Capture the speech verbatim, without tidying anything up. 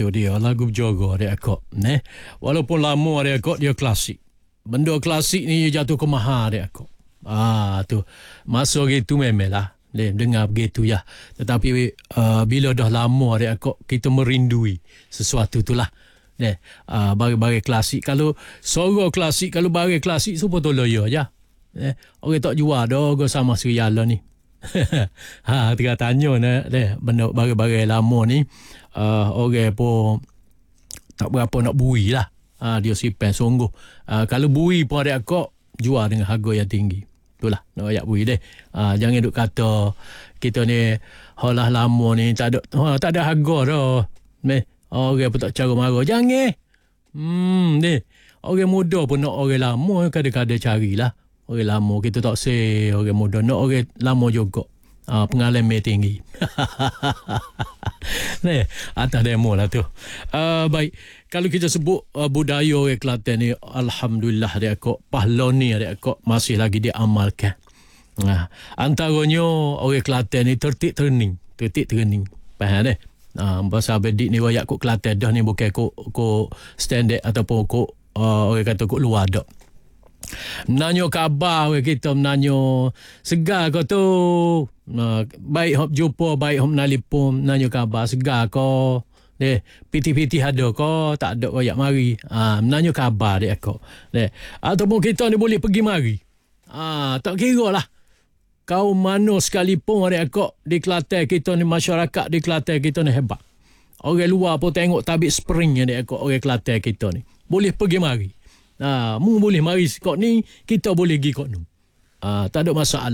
tu dia lagu berjaga dia kok ne. Walaupun lama dia kok dia klasik. Benda klasik ni jatuh ke mahal dia kok. Ah tu. Masa gitu memanglah. Dia dengar begitu ya. Tetapi uh, bila dah lama dia kok kita merindui sesuatu itulah. Ne. Uh, bagi-bagi klasik kalau suara klasik kalau bagi klasik supaya tolong ya je. Eh, orang tak jual dah go sama serial ni. Ha, tengah tanya nah, deh benda bagi-bagi lama ni uh, orang pun tak berapa nak bui lah. Ha, dia simpan sungguh. Uh, kalau bui pun ada kok jual dengan harga yang tinggi. Itulah nak ayak bui deh. Uh, jangan duk kata kita ni halah lama ni tak ada ha, tak ada harga dah. Meh orang pun tak cara marah. Jangan. Hmm ni orang muda pun nak orang lama kadang-kadang carilah. Orang lama kita tak say orang muda nak orang lama juga. Ah, pengalaman tinggi. Ni atas demo lah tu. Uh, baik, kalau kita sebut uh, budaya orang Kelantan ni, alhamdulillah dia kok pahlawan ni dia kok masih lagi diamalkan. Nah, antaranya orang Kelantan ni tertib terning, tertib terning. Faham deh? Ah, bahasa bedik ni wayak kok Kelantan dah ni bukan kok kok standard ataupun kok uh, orang kata kok luar dak. Menanyo khabar kita menanyo segar kau tu. Nah, baik hop jumpa, baik hop nelefon, menanyo khabar segar kau. Deh, piti-piti ada kau, tak ada koyak mari. Ah, menanyo khabar dia kau. Deh, ataupun kita ni boleh pergi mari. Ah, tak kira lah. Kau mana sekalipun ada kau di Kelantan kita ni, masyarakat di Kelantan kita ni hebat. Orang luar pun tengok tabik spring yang dia kau orang Kelantan kita ni. Boleh pergi mari. Ah, mu boleh mari kok ni, kita boleh pergi kok ni. Ah, tak ada masalah.